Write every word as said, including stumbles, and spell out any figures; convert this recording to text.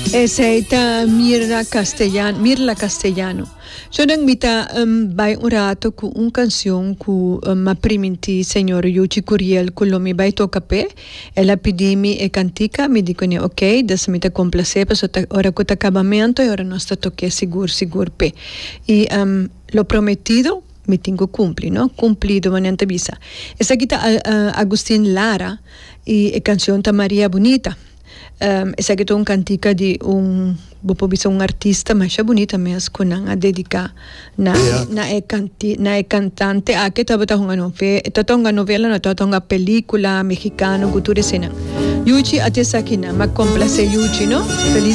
Esa Mirla Castellano, Mirla Castellano. Yo nang mita um, bay un rato con un canción cu um, ma priminti signor Yuchi Curiel con mi bay toca pe e la pidimi e cantica mi dicono ok, adesso mi ta complace perché ora con acabamento e ora non sta tocche sigur sigur pe. E um, lo prometido mi tengo cumpli, no? Cumplido manente bisa. Esa kita uh, uh, Agustin Lara e, e canción ta Maria Bonita. Um, esa que un cantica di un bopo bisa un artista masha bonita mes kunang a dedica na yeah. na e canti na e cantante a que tabata hunga nove tatonga novela na tatonga película mexicano cultura escena Yuchi atesa kina ma complace Yuchi no feliz